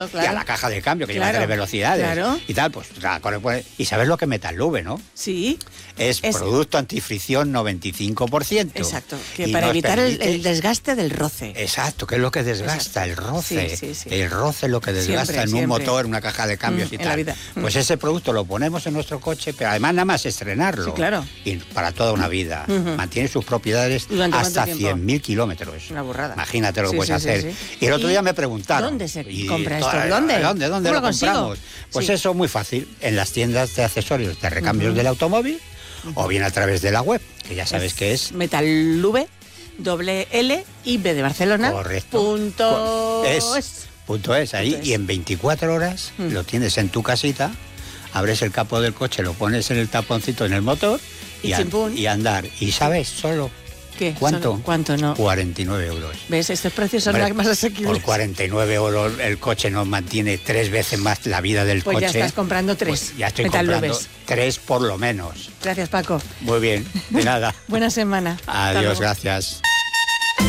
y a la caja de cambio, que lleva 3 velocidades y tal, pues y sabes lo que es Metalube, ¿no? Sí. Es producto antifricción 95%. Exacto, que para evitar el desgaste del roce. Exacto, que es lo que desgasta, el roce. Sí. El roce es lo que desgasta en un motor, en una caja de cambios y tal. En la vida. Pues ese producto lo ponemos en nuestro coche, pero además nada más estrenarlo. Sí, claro. Y para toda una vida. Mantiene sus propiedades hasta 100.000 kilómetros. Una burrada. Imagínate lo que puedes hacer. Y el otro día me preguntaron. ¿Dónde se compra esto? ¿Dónde lo compramos? Pues eso, muy fácil. En las tiendas de accesorios de recambios del automóvil o bien a través de la web, que ya sabes que es Metalube, LLIB de Barcelona. Correcto. .es ahí. Y en 24 horas lo tienes en tu casita, abres el capó del coche, lo pones en el taponcito en el motor y andar. ¿Y sabes solo qué? ¿Cuánto? ¿Cuánto no? 49 euros. ¿Ves? Estos precios son los más asequibles. Por 49 euros el coche nos mantiene 3 veces más la vida del coche. Pues ya estás comprando 3. Pues ya estoy comprando 3 por lo menos. Gracias, Paco. Muy bien, de nada. Buena semana. Adiós, gracias.